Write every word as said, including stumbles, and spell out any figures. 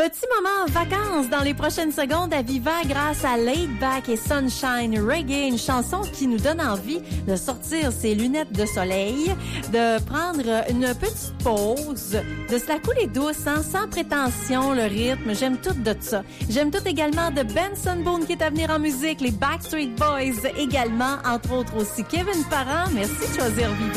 Petit moment vacances dans les prochaines secondes à Viva grâce à Laid Back et Sunshine Reggae, une chanson qui nous donne envie de sortir ses lunettes de soleil, de prendre une petite pause, de se la couler douce, hein, sans prétention, le rythme. J'aime tout de ça. J'aime tout également de Benson Boone qui est à venir en musique, les Backstreet Boys également, entre autres aussi Kevin Parent. Merci de choisir Viva.